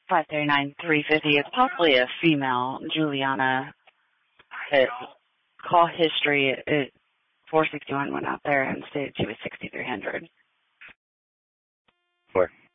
539, 350. It's possibly a female, Juliana. Call history at 461 went out there and stated she was 6,300. Where?